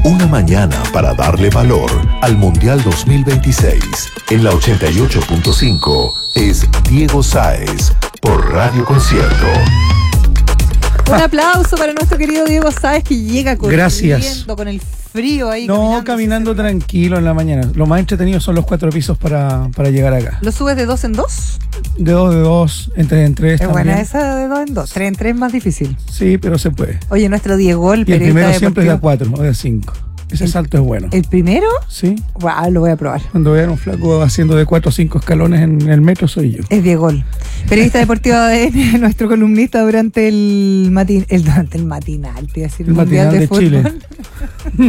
Una mañana para darle valor al Mundial 2026. En la 88.5 es Diego Sáez por Radio Concierto. Un aplauso para nuestro querido Diego Sáez, que llega corriendo. Gracias. Con el frío ahí. No, caminando tranquilo en la mañana. Lo más entretenido son los 4 pisos para llegar acá. ¿Lo subes de 2 en 2? De 2 en 2, entre en 3 Es también. buena esa de 2 en 2. 3 en 3 es más difícil. Sí, pero se puede. Oye, nuestro Diego, el Y el periodista primero siempre es de deportivo. 4 o de 5. Ese salto es bueno. ¿El primero? Sí. Wow, lo voy a probar. Cuando vean un flaco haciendo de 4 o 5 escalones en el metro, soy yo. Es Diego, periodista deportivo de ADN, nuestro columnista durante el matinal, te iba a decir, El Mundial matinal de fútbol. Chile.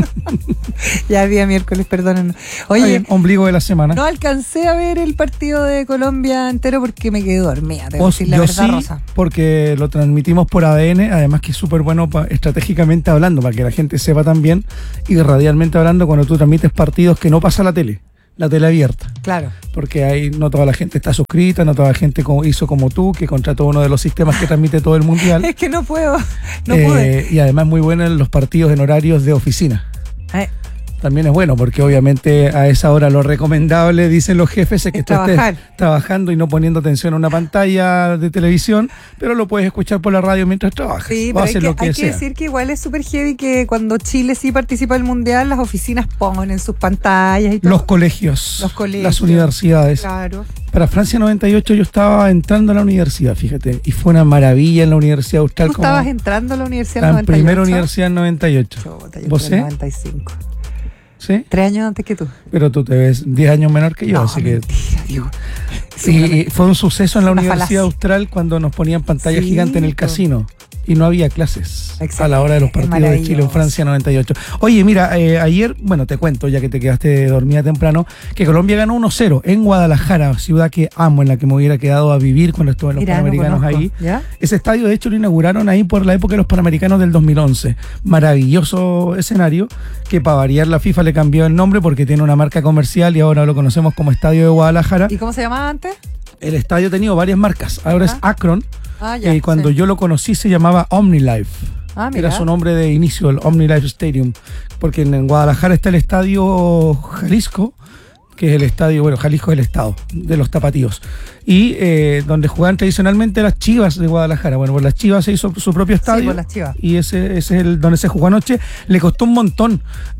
Ya día miércoles, perdónenos. Está Oye, bien, ombligo de la semana. no alcancé a ver el partido de Colombia entero porque me quedé dormida, te voy a decir la Yo verdad, sí, Rosa. porque lo transmitimos por ADN, además que es súper bueno estratégicamente hablando, para que la gente sepa también, y radialmente hablando, cuando tú transmites partidos que no pasa la tele abierta. Claro. Porque ahí no toda la gente está suscrita, no toda la gente hizo como tú, que contrató uno de los sistemas que transmite todo el mundial. Es que no puedo, no pude. Y además muy bueno en los partidos en horarios de oficina. Ay, También es bueno, porque obviamente a esa hora lo recomendable, dicen los jefes, es que tú estés trabajando y no poniendo atención a una pantalla de televisión, pero lo puedes escuchar por la radio mientras trabajas. sí, o pero haces lo que hay sea. que decir que igual es súper heavy que cuando Chile sí participa del Mundial, las oficinas ponen sus pantallas y todo. Los colegios, colegios, las universidades. Claro. Para Francia 98 yo estaba entrando a la universidad, fíjate, y fue una maravilla en la Universidad Austral. ¿Tú estabas entrando a la universidad en en la 98? primera universidad en 98. Chota, yo ¿Vos fui en sí? 95. ¿Sí? 3 años antes que tú. Pero tú te ves 10 años menor que yo, No, así mentira, Diego. que... Y fue un suceso en la Una Universidad falacia. Austral cuando nos ponían pantalla Sí, gigante en el pues. casino. Y no había clases Exacto. a la hora de los partidos de Chile en Francia 98. Oye, mira, ayer, bueno, te cuento, ya que te quedaste dormida temprano, que Colombia ganó 1-0 en Guadalajara, ciudad que amo, en la que me hubiera quedado a vivir cuando estuve en los Panamericanos ahí. ¿Ya? Ese estadio, de hecho, lo inauguraron ahí por la época de los Panamericanos del 2011. Maravilloso escenario, que para variar la FIFA le cambió el nombre porque tiene una marca comercial y ahora lo conocemos como Estadio de Guadalajara. ¿Y cómo se llamaba antes? El estadio ha tenido varias marcas, ahora es Akron. Ah, ya. Y cuando yo lo conocí se llamaba OmniLife. Ah, mira. Era su nombre de inicio, el OmniLife Stadium. Porque en Guadalajara está el estadio Jalisco, que es el estadio, bueno, Jalisco es el estado de los tapatíos. Y donde jugaban tradicionalmente las Chivas de Guadalajara. Bueno, pues las Chivas se hizo su propio estadio. Sí, por las Chivas. Y ese es el donde se jugó anoche. Le costó un montón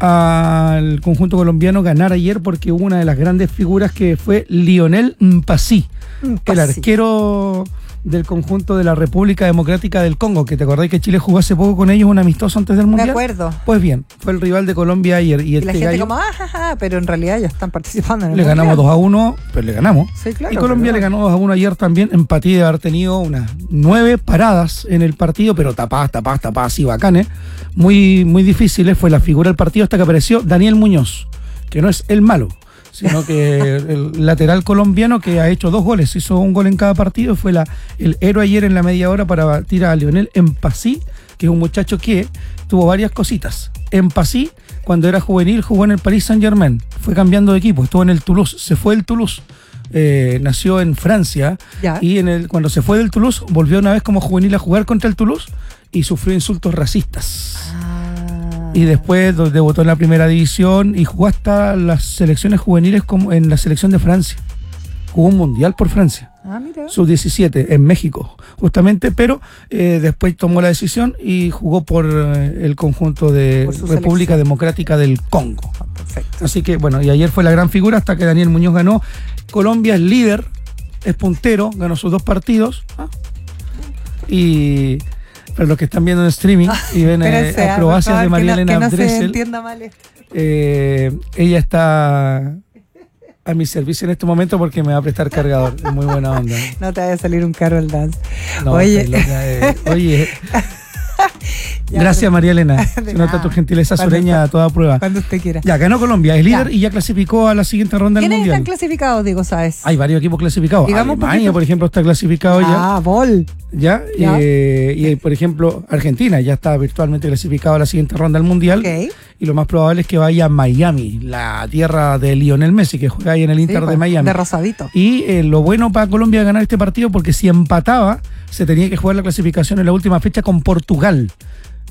al conjunto colombiano ganar ayer porque hubo una de las grandes figuras que fue Lionel Mpassi, el arquero del conjunto de la República Democrática del Congo, que te acordás que Chile jugó hace poco con ellos un amistoso antes del Mundial. Me acuerdo. Pues bien, fue el rival de Colombia ayer. Y la gente como, jaja, pero en realidad ya están participando en el le Mundial. ganamos 2-1, pero le ganamos. Sí, claro. Y Colombia le ganó 2-1 ayer también, empatía de haber tenido unas 9 paradas en el partido, pero tapadas, así bacanes, muy, muy difíciles. Fue la figura del partido hasta que apareció Daniel Muñoz, que no es el malo, sino que el lateral colombiano que ha hecho 2 goles, hizo un gol en cada partido, fue el héroe ayer en la media hora para batir a Lionel Mpassi, que es un muchacho que tuvo varias cositas. Mpassi, cuando era juvenil, jugó en el Paris Saint-Germain, fue cambiando de equipo, estuvo en el Toulouse, se fue del Toulouse. Nació en Francia. Ya. Y cuando se fue del Toulouse, volvió una vez como juvenil a jugar contra el Toulouse y sufrió insultos racistas. Y después debutó en la primera división y jugó hasta las selecciones juveniles como en la selección de Francia. Jugó un mundial por Francia. Ah, mira. Sub-17 en México, justamente, pero después tomó la decisión y jugó por el conjunto de República Democrática del Congo. Perfecto. Así que, bueno, y ayer fue la gran figura hasta que Daniel Muñoz ganó. Colombia es líder, es puntero, ganó sus 2 partidos. Y para los que están viendo en streaming y ven acrobacias de María Elena no Dressel, se entienda mal esto. ella está a mi servicio en este momento porque me va a prestar cargador. Es muy buena onda. No te vaya a salir un Carol Dance. No, oye. Oye. Ya, gracias, María Elena. De Se nota nada. tu gentileza sureña a toda prueba. Cuando usted quiera. Ya, ganó Colombia, es líder y ya clasificó a la siguiente ronda del ¿Quiénes Mundial. están clasificados, Diego, sabes? Hay varios equipos clasificados. Digamos Alemania, por ejemplo, está clasificado ya. Ah, Bol. Ya. Y por ejemplo, Argentina ya está virtualmente clasificado a la siguiente ronda del Mundial. Ok. Y lo más probable es que vaya a Miami, la tierra de Lionel Messi, que juega ahí en el Inter de Miami. De Rosadito. Y lo bueno para Colombia es ganar este partido porque si empataba, se tenía que jugar la clasificación en la última fecha con Portugal.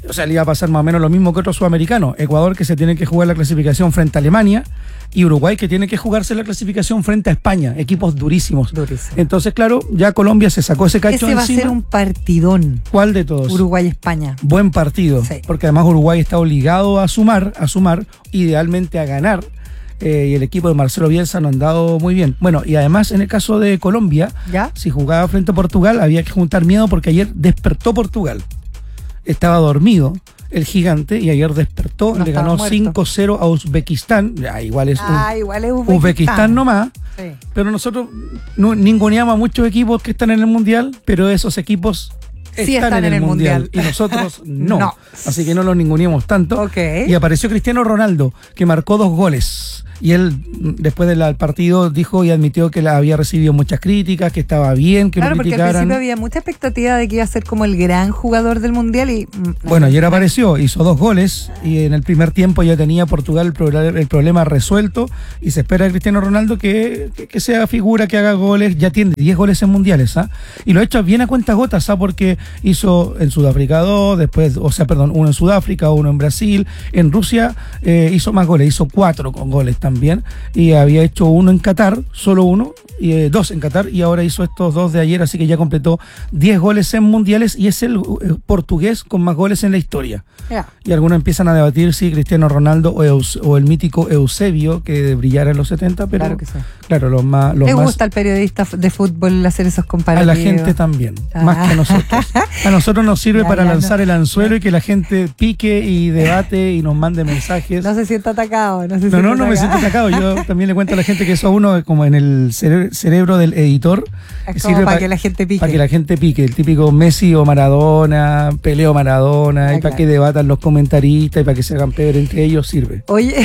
O sea, le iba a pasar más o menos lo mismo que otros sudamericanos. Ecuador, que se tiene que jugar la clasificación frente a Alemania, y Uruguay, que tiene que jugarse la clasificación frente a España. Equipos durísimos. Durísimo. Entonces, claro, ya Colombia se sacó ese cacho Ese va a encima. ser un partidón. ¿Cuál de todos? Uruguay-España. Buen partido, Sí. porque además Uruguay está obligado a sumar, idealmente a ganar. Y el equipo de Marcelo Bielsa no han dado muy bien. Bueno, y además en el caso de Colombia, ¿Ya? si jugaba frente a Portugal, había que juntar miedo porque ayer despertó Portugal. Estaba dormido el gigante y ayer despertó, No le estaba ganó muerto. 5-0 a Uzbekistán. Ya, igual es Igual es Uzbekistán nomás. Sí. Pero nosotros no ninguneamos a muchos equipos que están en el Mundial, pero esos equipos Sí están en el Mundial y nosotros no. No. Así que no los ninguneamos tanto. Ok. Y apareció Cristiano Ronaldo, que marcó 2 goles. Y él, después del partido, dijo y admitió que había recibido muchas críticas, que estaba bien, que Claro, lo porque al criticaran. principio había mucha expectativa de que iba a ser como el gran jugador del Mundial y... Bueno, ayer apareció, hizo 2 goles y en el primer tiempo ya tenía Portugal el problema resuelto y se espera de Cristiano Ronaldo que sea figura, que haga goles. Ya tiene 10 goles en mundiales, ¿ah? Y lo ha hecho bien a cuentagotas, ¿ah? Porque hizo en Sudáfrica 2, después, uno en Sudáfrica, uno en Brasil, en Rusia hizo más goles, hizo 4 con goles también, y había hecho 1 en Qatar, solo 1, y 2 en Qatar, y ahora hizo estos 2 de ayer, así que ya completó 10 goles en mundiales y es el portugués con más goles en la historia. Ya. Y algunos empiezan a debatir si Cristiano Ronaldo o el mítico Eusebio, que brillara en los 70, pero Claro que sí. claro, los más... Me gusta al periodista de fútbol hacer esos A comparativos. la gente también, Ah. más que a nosotros. A nosotros nos sirve Ya, para ya, lanzar no. el anzuelo y que la gente pique y debate y nos mande mensajes. No se sienta atacado. No me siento atacado. Yo también le cuento a la gente que eso a uno como en el cerebro del editor. Es como para que la gente pique. Para que la gente pique. El típico Messi o Maradona, peleo Maradona, y para claro. que debatan los comentaristas y para que se hagan peor entre ellos sirve. Oye,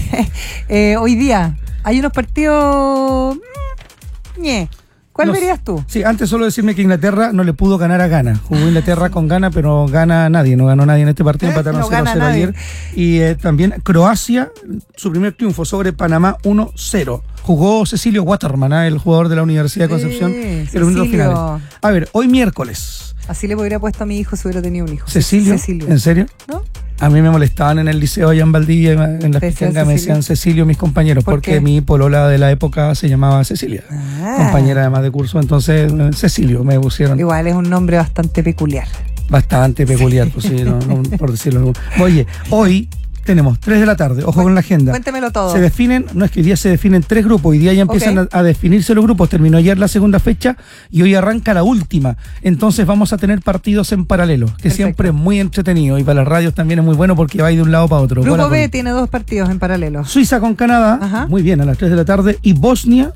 hoy día hay unos partidos... ¿Cuál No sé. verías tú? Sí, antes solo decirme que Inglaterra no le pudo ganar a Ghana. Jugó Inglaterra con Ghana, pero gana nadie. No ganó nadie en este partido. Empataron No gana 0-0 nadie. ayer. Y también Croacia, su primer triunfo sobre Panamá 1-0. Jugó Cecilio Waterman, el jugador de la Universidad de Concepción, en los minutos Cecilio. finales. A ver, hoy miércoles. Así le hubiera puesto a mi hijo si hubiera tenido un hijo. ¿Cecilio? ¿En serio? ¿No? A mí me molestaban en el liceo allá en Valdivia, en las ¿Te decían picangas me decían Cecilio mis compañeros, ¿Por porque qué? mi polola de la época se llamaba Cecilia, compañera además de curso, entonces Cecilio me pusieron. Igual es un nombre bastante peculiar. Bastante peculiar, pues sí, por decirlo. Oye, hoy tenemos 3 de la tarde, ojo con la agenda. Cuéntemelo todo. Se definen, no es que hoy día se definen 3 grupos, hoy día ya empiezan Ok. a definirse los grupos, terminó ayer la segunda fecha y hoy arranca la última, entonces vamos a tener partidos en paralelo, que Perfecto. siempre es muy entretenido y para las radios también es muy bueno porque va de un lado para otro. Grupo Bueno, B tiene 2 partidos en paralelo. Suiza con Canadá, Ajá. muy bien, a las 3 de la tarde, y Bosnia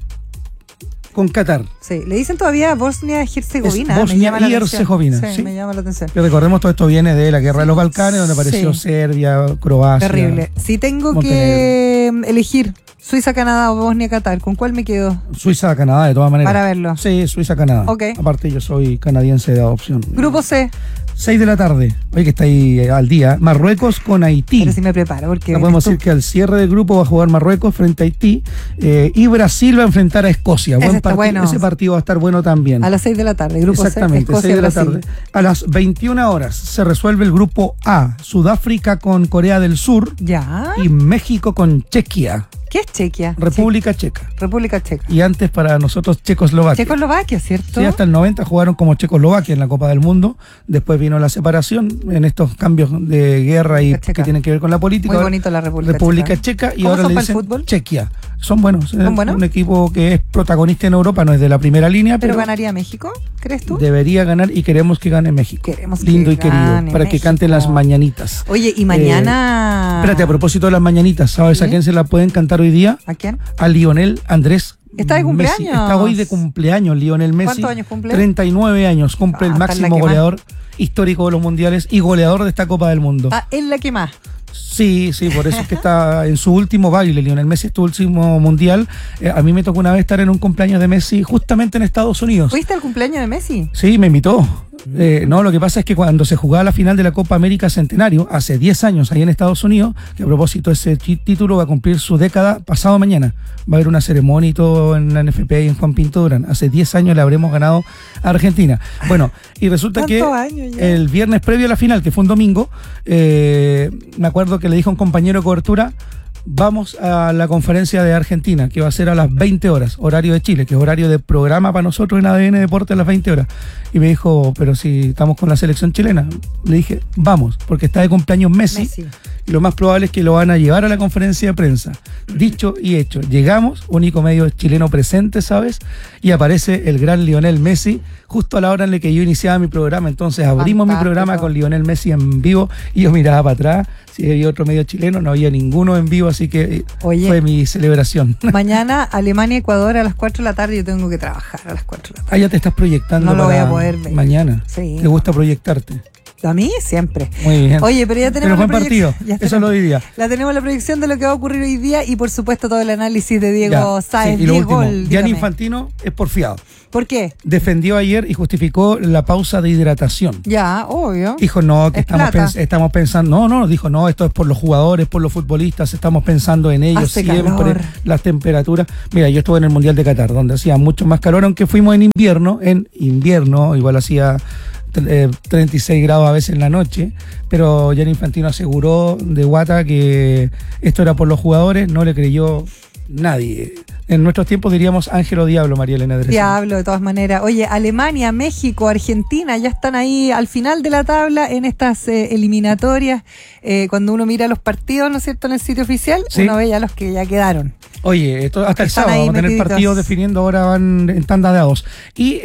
con Qatar. Sí, le dicen todavía Bosnia-Herzegovina. Es Bosnia me llama la y atención. Herzegovina, Sí, sí. me llama la atención. Que recordemos, todo esto viene de la guerra de los Balcanes, donde apareció Sí. Serbia, Croacia. Terrible. Si tengo que elegir Suiza-Canadá o Bosnia-Qatar, ¿con cuál me quedo? Suiza-Canadá, de todas maneras. Para verlo. Sí, Suiza-Canadá. Ok. Aparte, yo soy canadiense de adopción. Grupo C. 6 de la tarde. Oye, que está ahí al día. Marruecos con Haití. Pero si me preparo, porque... Ya podemos decir que al cierre del grupo va a jugar Marruecos frente a Haití y Brasil va a enfrentar a Escocia. Ese está bueno. Ese partido va a estar bueno también. A las 6 de la tarde, Grupo Exactamente, C, 6 de la Escocia-Brasil. tarde. A las 21 horas se resuelve el grupo A. Sudáfrica con Corea del Sur Ya. y México con Chequia. ¿Qué es Chequia? República Checa. República Checa. Y antes para nosotros Checoslovaquia. Checoslovaquia, ¿cierto? Sí, hasta el 90 jugaron como Checoslovaquia en la Copa del Mundo. Después vino la separación en estos cambios de guerra y Checa. que tienen que ver con la política. Muy bonito la República Checa. Y ¿Cómo ahora son le para el dicen fútbol? Chequia. Son buenos. ¿Son buenos? Un equipo que es protagonista en Europa, no es de la primera línea, ¿Pero pero ganaría México, crees tú? debería ganar y queremos que gane México. Queremos Lindo que y querido, gane para que México. canten las mañanitas. Oye, y mañana... Espérate, a propósito de las mañanitas, ¿sabes ¿Sí? a quién se la pueden cantar hoy día? ¿A quién? A Lionel Andrés Está de Messi. cumpleaños. Está hoy de cumpleaños Lionel Messi. ¿Cuántos años cumple? 39 años. Cumple el Ah, está en la máximo que más. goleador histórico de los mundiales y goleador de esta Copa del Mundo. Ah, es la que más. Sí, por eso es que está en su último baile. Lionel Messi es tu último mundial. A mí me tocó una vez estar en un cumpleaños de Messi justamente en Estados Unidos. ¿Fuiste al cumpleaños de Messi? Sí, me invitó. No, lo que pasa es que cuando se jugaba la final de la Copa América Centenario, hace 10 años, ahí en Estados Unidos, que a propósito ese título va a cumplir su década pasado mañana. Va a haber una ceremonia y todo en la NFP y en Juan Pinto Durán. Hace 10 años le habremos ganado a Argentina. Bueno, y resulta que el viernes previo a la final, que fue un domingo, me acuerdo que le dijo a un compañero de cobertura: vamos a la conferencia de Argentina, que va a ser a las 20 horas, horario de Chile, que es horario de programa para nosotros en ADN Deporte a las 20 horas. Y me dijo, pero si estamos con la selección chilena. Le dije, vamos, porque está de cumpleaños Messi. Y lo más probable es que lo van a llevar a la conferencia de prensa. Dicho y hecho, llegamos, único medio chileno presente, ¿sabes? Y aparece el gran Lionel Messi, justo a la hora en la que yo iniciaba mi programa. Entonces abrimos mi programa con Lionel Messi en vivo y yo miraba para atrás. Si había otro medio chileno, no había ninguno en vivo, así que fue mi celebración. Mañana Alemania-Ecuador a las 4 de la tarde, yo tengo que trabajar a las 4 de la tarde. Ah, ya te estás proyectando. No lo voy a poder ver. Mañana. Sí. ¿Te gusta proyectarte? A mí siempre. Muy bien. Oye, pero ya tenemos buen partido. Eso lo diría. La tenemos la proyección de lo que va a ocurrir hoy día y por supuesto todo el análisis de Diego Sáez. Sí, y lo último, Gianni Infantino es porfiado. ¿Por qué? Defendió ayer y justificó la pausa de hidratación. Ya, obvio. Dijo, no, que estamos pensando, dijo, no, esto es por los jugadores, por los futbolistas, estamos pensando en ellos. Hace siempre, calor. Las temperaturas. Mira, yo estuve en el Mundial de Qatar, donde hacía mucho más calor, aunque fuimos en invierno, igual hacía 36 grados a veces en la noche, pero Gianni Infantino aseguró de guata que esto era por los jugadores, no le creyó nadie. En nuestros tiempos diríamos ángel o diablo, María Elena Dresden. Diablo, de todas maneras. Oye, Alemania, México, Argentina ya están ahí al final de la tabla en estas eliminatorias. Cuando uno mira los partidos, ¿no es cierto?, en el sitio oficial, sí, uno ve ya los que ya quedaron. Oye, hasta el sábado vamos a tener partidos definiendo, ahora van en tanda de a 2. Y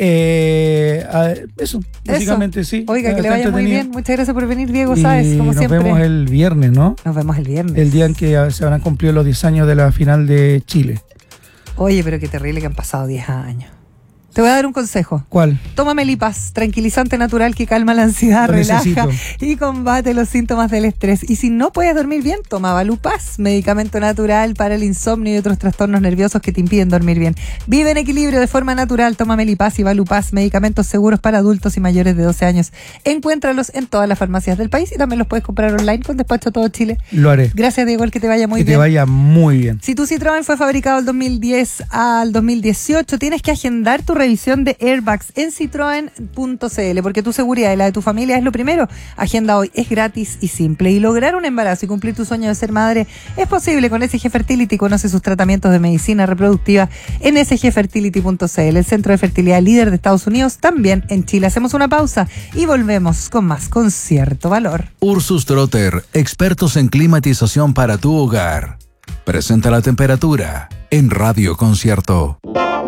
eso, básicamente sí. Oiga, que le vaya muy bien. Muchas gracias por venir, Diego Sáez, como siempre. Nos vemos el viernes, ¿no? Nos vemos el viernes. El día en que se habrán cumplido los 10 años de la final de Chile. Oye, pero qué terrible que han pasado 10 años. Te voy a dar un consejo. ¿Cuál? Toma Melipaz, tranquilizante natural que calma la ansiedad, relaja y combate los síntomas del estrés. Y si no puedes dormir bien, toma Valupaz, medicamento natural para el insomnio y otros trastornos nerviosos que te impiden dormir bien. Vive en equilibrio de forma natural. Toma Melipaz y Valupaz, medicamentos seguros para adultos y mayores de 12 años. Encuéntralos en todas las farmacias del país y también los puedes comprar online con despacho a todo Chile. Lo haré. Gracias, Diego, que te vaya muy bien. Que te vaya muy bien. Si tu Citroën fue fabricado del 2010 al 2018, tienes que agendar tu revisión de airbags en citroen.cl, porque tu seguridad y la de tu familia es lo primero. Agenda hoy, es gratis y simple. Y lograr un embarazo y cumplir tu sueño de ser madre es posible con SG Fertility. Conoce sus tratamientos de medicina reproductiva en sgfertility.cl, el centro de fertilidad líder de Estados Unidos, también en Chile. Hacemos una pausa y volvemos con más Concierto Valor. Ursus Trotter, expertos en climatización para tu hogar. Presenta la temperatura en Radio Concierto.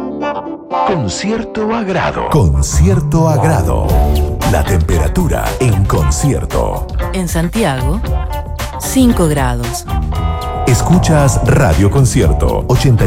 Con cierto agrado. Con cierto agrado. La temperatura en Concierto. En Santiago, 5 grados. Escuchas Radio Concierto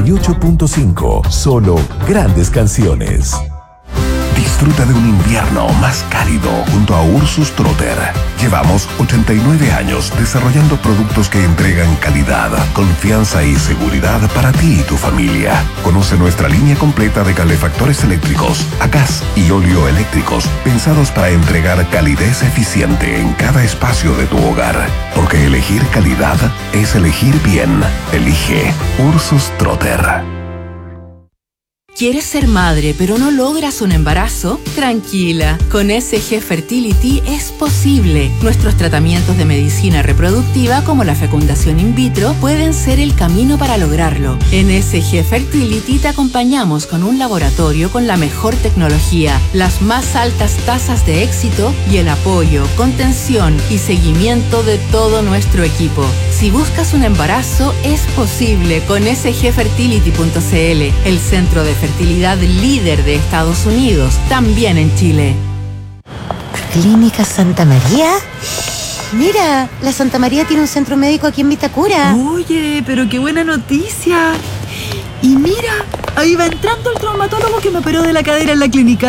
88.5. Solo grandes canciones. Disfruta de un invierno más cálido junto a Ursus Trotter. Llevamos 89 años desarrollando productos que entregan calidad, confianza y seguridad para ti y tu familia. Conoce nuestra línea completa de calefactores eléctricos, a gas y óleo eléctricos, pensados para entregar calidez eficiente en cada espacio de tu hogar. Porque elegir calidad es elegir bien. Elige Ursus Trotter. ¿Quieres ser madre pero no logras un embarazo? Tranquila, con SG Fertility es posible. Nuestros tratamientos de medicina reproductiva como la fecundación in vitro pueden ser el camino para lograrlo. En SG Fertility te acompañamos con un laboratorio con la mejor tecnología, las más altas tasas de éxito y el apoyo, contención y seguimiento de todo nuestro equipo. Si buscas un embarazo, es posible con sgfertility.cl, el centro de fertilidad líder de Estados Unidos, también en Chile. ¿Clínica Santa María? Mira, la Santa María tiene un centro médico aquí en Vitacura. Oye, pero qué buena noticia. Y mira, ahí va entrando el traumatólogo que me operó de la cadera en la clínica.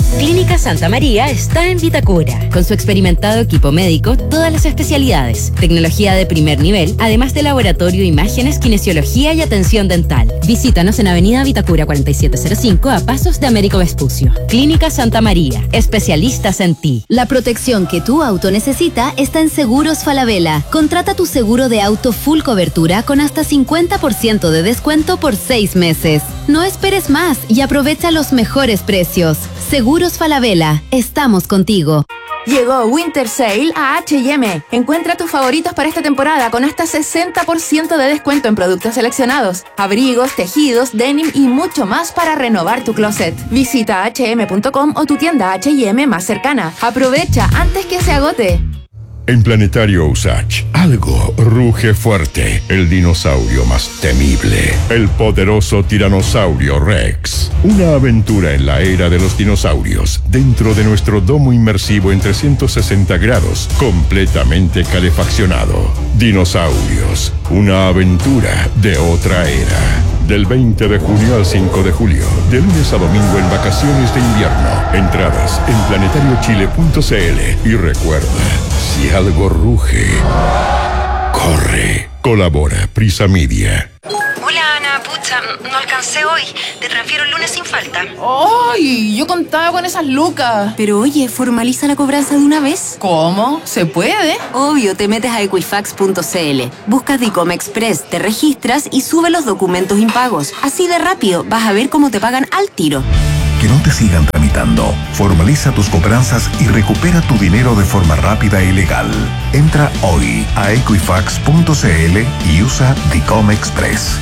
Clínica Santa María está en Vitacura. Con su experimentado equipo médico, todas las especialidades, tecnología de primer nivel, además de laboratorio, imágenes, kinesiología y atención dental. Visítanos en Avenida Vitacura 4705 a pasos de Américo Vespucio. Clínica Santa María, especialistas en ti. La protección que tu auto necesita está en Seguros Falabella. Contrata tu seguro de auto full cobertura con hasta 50% de descuento por 6 meses. No esperes más y aprovecha los mejores precios. Seguros Falabella, estamos contigo. Llegó Winter Sale a H&M. Encuentra tus favoritos para esta temporada con hasta 60% de descuento en productos seleccionados, abrigos, tejidos, denim y mucho más para renovar tu closet. Visita hm.com o tu tienda H&M más cercana. Aprovecha antes que se agote. En Planetario Usach, algo ruge fuerte. El dinosaurio más temible. El poderoso tiranosaurio Rex. Una aventura en la era de los dinosaurios. Dentro de nuestro domo inmersivo en 360 grados. Completamente calefaccionado. Dinosaurios. Una aventura de otra era. Del 20 de junio al 5 de julio. De lunes a domingo en vacaciones de invierno. Entradas en planetariochile.cl. Y recuerda, si algo ruge, corre. Colabora Prisa Media. Hola Ana, pucha, no alcancé hoy. Te transfiero el lunes sin falta. ¡Ay! Yo contaba con esas lucas. Pero oye, formaliza la cobranza de una vez. ¿Cómo? ¿Se puede? Obvio, te metes a equifax.cl, buscas Dicom Express, te registras y sube los documentos impagos. Así de rápido, vas a ver cómo te pagan al tiro. Que no te sigan tramitando. Formaliza tus cobranzas y recupera tu dinero de forma rápida y legal. Entra hoy a equifax.cl y usa Dicom Express.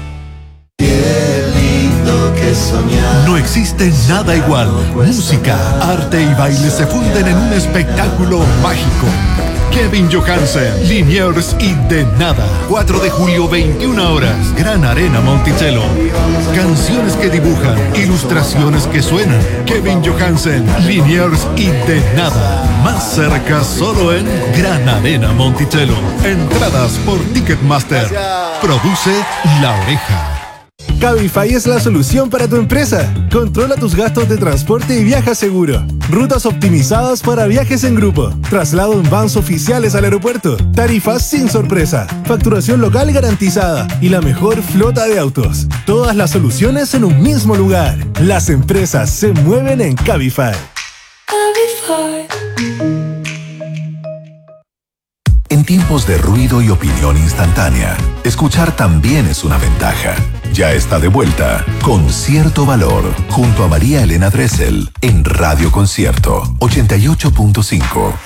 No existe nada igual. Música, arte y baile se funden en un espectáculo mágico. Kevin Johansen, Liniers y De Nada. 4 de julio, 21 horas. Gran Arena Monticello. Canciones que dibujan, ilustraciones que suenan. Kevin Johansen, Liniers y De Nada. Más cerca solo en Gran Arena Monticello. Entradas por Ticketmaster. Produce La Oreja. Cabify es la solución para tu empresa. Controla tus gastos de transporte y viaja seguro. Rutas optimizadas para viajes en grupo. Traslado en vans oficiales al aeropuerto. Tarifas sin sorpresa. Facturación local garantizada. Y la mejor flota de autos. Todas las soluciones en un mismo lugar. Las empresas se mueven en Cabify. En tiempos de ruido y opinión instantánea, escuchar también es una ventaja. Ya está de vuelta Con Cierto Valor, junto a María Elena Dressel, en Radio Concierto 88.5.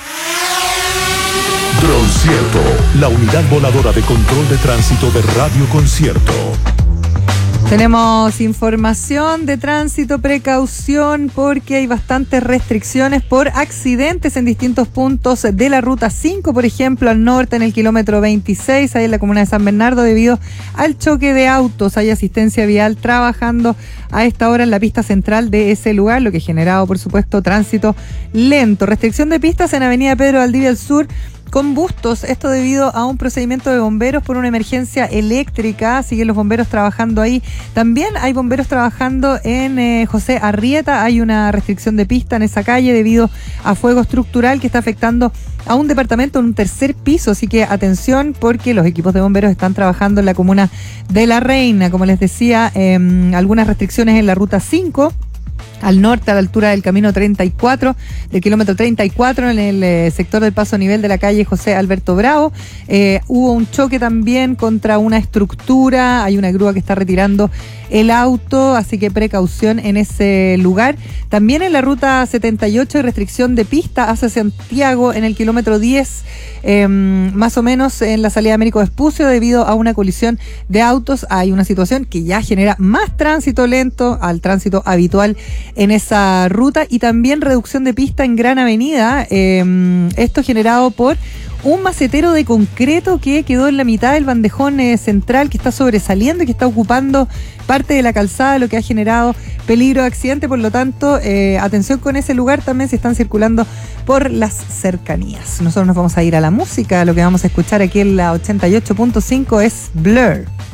Droncierto, la unidad voladora de control de tránsito de Radio Concierto. Tenemos información de tránsito, precaución, porque hay bastantes restricciones por accidentes en distintos puntos de la Ruta 5, por ejemplo, al norte en el kilómetro 26, ahí en la comuna de San Bernardo, debido al choque de autos. Hay asistencia vial trabajando a esta hora en la pista central de ese lugar, lo que ha generado, por supuesto, tránsito lento. Restricción de pistas en Avenida Pedro Valdivia al sur, con Bustos, esto debido a un procedimiento de bomberos por una emergencia eléctrica. Siguen los bomberos trabajando ahí. También hay bomberos trabajando en José Arrieta. Hay una restricción de pista en esa calle debido a fuego estructural que está afectando a un departamento en un tercer piso. Así que atención, porque los equipos de bomberos están trabajando en la comuna de La Reina. Como les decía, algunas restricciones en la Ruta 5. Al norte, a la altura del camino 34, del kilómetro 34, en el sector del paso a nivel de la calle José Alberto Bravo. Hubo un choque también contra una estructura, hay una grúa que está retirando el auto, así que precaución en ese lugar. También en la ruta 78 hay restricción de pista hacia Santiago en el kilómetro 10, más o menos en la salida de Américo Vespucio, debido a una colisión de autos. Hay una situación que ya genera más tránsito lento al tránsito habitual en esa ruta, y también reducción de pista en Gran Avenida, esto generado por un macetero de concreto que quedó en la mitad del bandejón central, que está sobresaliendo y que está ocupando parte de la calzada, lo que ha generado peligro de accidente. Por lo tanto, atención con ese lugar también si están circulando por las cercanías. Nosotros nos vamos a ir a la música. Lo que vamos a escuchar aquí en la 88.5 es Blur.